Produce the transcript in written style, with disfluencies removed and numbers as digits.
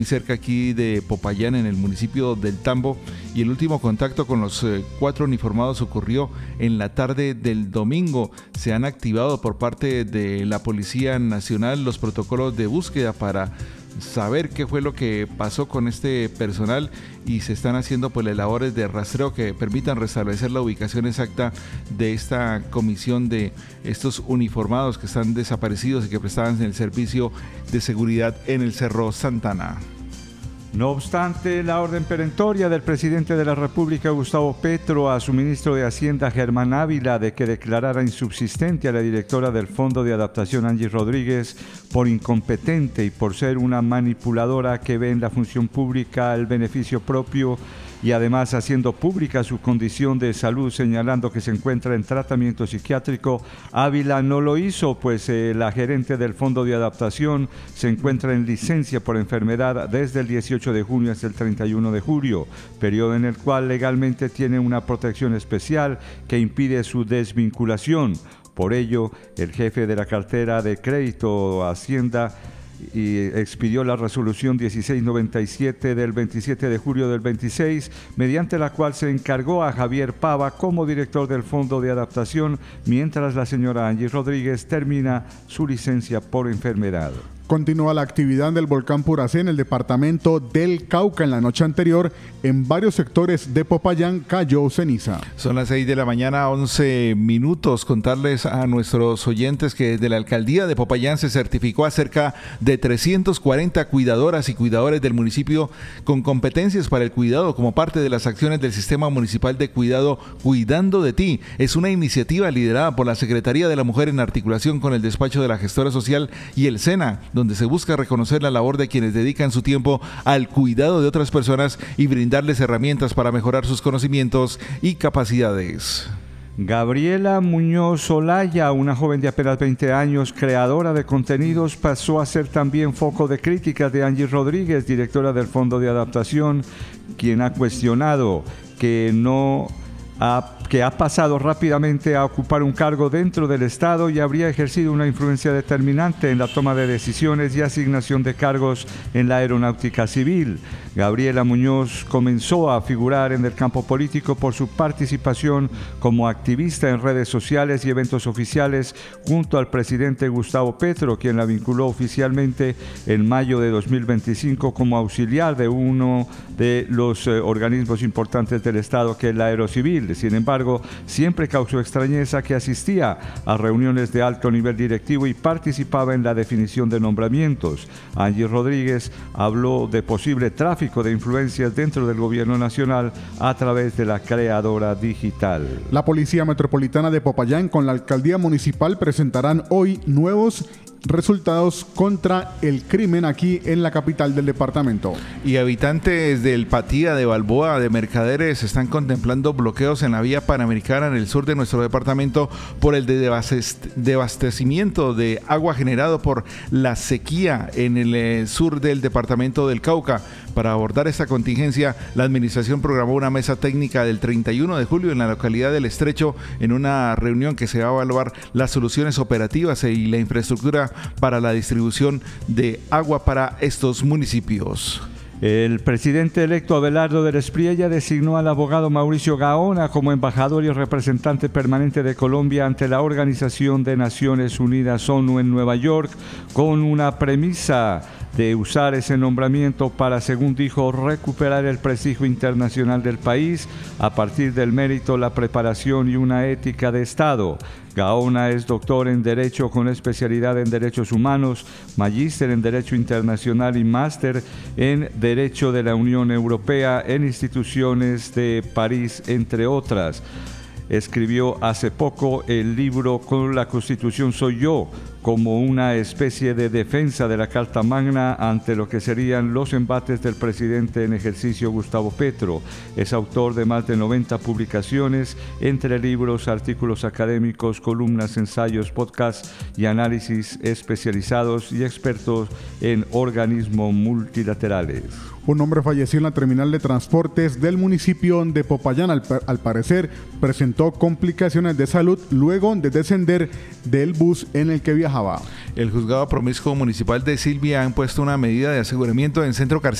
cerca aquí de Popayán, en el municipio del Tambo, y el último contacto con los 4 uniformados ocurrió en la tarde del domingo. Se han activado por parte de la Policía Nacional los protocolos de búsqueda para saber qué fue lo que pasó con este personal, y se están haciendo pues las labores de rastreo que permitan restablecer la ubicación exacta de esta comisión de estos uniformados que están desaparecidos y que prestaban el servicio de seguridad en el Cerro Santana. No obstante, la orden perentoria del presidente de la República, Gustavo Petro, a su ministro de Hacienda, Germán Ávila, de que declarara insubsistente a la directora del Fondo de Adaptación, Angie Rodríguez, por incompetente y por ser una manipuladora que ve en la función pública el beneficio propio, y además haciendo pública su condición de salud, señalando que se encuentra en tratamiento psiquiátrico. Ávila no lo hizo, pues la gerente del Fondo de Adaptación se encuentra en licencia por enfermedad desde el 18 de junio hasta el 31 de julio, periodo en el cual legalmente tiene una protección especial que impide su desvinculación. Por ello, el jefe de la cartera de crédito Hacienda y expidió la resolución 1697 del 27 de julio del 26, mediante la cual se encargó a Javier Pava como director del Fondo de Adaptación, mientras la señora Angie Rodríguez termina su licencia por enfermedad. Continúa la actividad del volcán Puracé en el departamento del Cauca. En la noche anterior, en varios sectores de Popayán cayó ceniza. Son las 6 de la mañana, 11 minutos. Contarles a nuestros oyentes que desde la alcaldía de Popayán se certificó a cerca de 340 cuidadoras y cuidadores del municipio con competencias para el cuidado como parte de las acciones del Sistema Municipal de Cuidado Cuidando de Ti. Es una iniciativa liderada por la Secretaría de la Mujer en articulación con el despacho de la gestora social y el SENA, donde se busca reconocer la labor de quienes dedican su tiempo al cuidado de otras personas y brindarles herramientas para mejorar sus conocimientos y capacidades. Gabriela Muñoz Olaya, una joven de apenas 20 años, creadora de contenidos, pasó a ser también foco de críticas de Angie Rodríguez, directora del Fondo de Adaptación, quien ha cuestionado que ha pasado rápidamente a ocupar un cargo dentro del Estado y habría ejercido una influencia determinante en la toma de decisiones y asignación de cargos en la aeronáutica civil. Gabriela Muñoz comenzó a figurar en el campo político por su participación como activista en redes sociales y eventos oficiales junto al presidente Gustavo Petro, quien la vinculó oficialmente en mayo de 2025 como auxiliar de uno de los organismos importantes del Estado, que es la Aerocivil. Sin embargo, siempre causó extrañeza que asistía a reuniones de alto nivel directivo y participaba en la definición de nombramientos. Angie Rodríguez habló de posible tráfico de influencias dentro del gobierno nacional a través de la creadora digital. La Policía Metropolitana de Popayán con la Alcaldía Municipal presentarán hoy nuevos resultados contra el crimen aquí en la capital del departamento. Y habitantes del Patía, de Balboa, de Mercaderes están contemplando bloqueos en la vía panamericana en el sur de nuestro departamento por el desabastecimiento de agua generado por la sequía en el sur del departamento del Cauca. Para abordar esta contingencia, la administración programó una mesa técnica del 31 de julio en la localidad del Estrecho, en una reunión que se va a evaluar las soluciones operativas y la infraestructura para la distribución de agua para estos municipios. El presidente electo Abelardo del Espriella designó al abogado Mauricio Gaona como embajador y representante permanente de Colombia ante la Organización de Naciones Unidas, ONU, en Nueva York, con una premisa de usar ese nombramiento para, según dijo, recuperar el prestigio internacional del país a partir del mérito, la preparación y una ética de Estado. Gaona es doctor en Derecho con especialidad en Derechos Humanos, magíster en Derecho Internacional y máster en Derecho de la Unión Europea en instituciones de París, entre otras. Escribió hace poco el libro Con la Constitución soy yo, como una especie de defensa de la Carta Magna ante lo que serían los embates del presidente en ejercicio Gustavo Petro. Es autor de más de 90 publicaciones, entre libros, artículos académicos, columnas, ensayos, podcasts y análisis especializados y expertos en organismos multilaterales. Un hombre falleció en la terminal de transportes del municipio de Popayán. Al parecer presentó complicaciones de salud luego de descender del bus en el que viajaba. viajaba. El juzgado promiscuo municipal de Silvia ha impuesto una medida de aseguramiento en centro carcelario